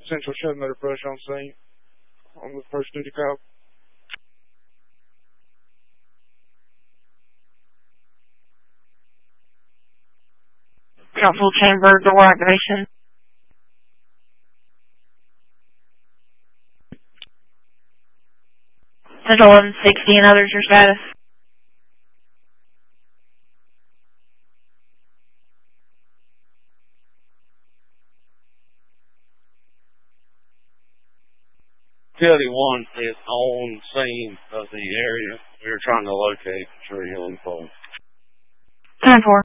Central 7 motor brush on scene. On the first duty call. Council chamber door activation. Central 1160 and others, your status. Utility 1 is on scene of the area. We were trying to locate Tree Hill and Pole. 10-4.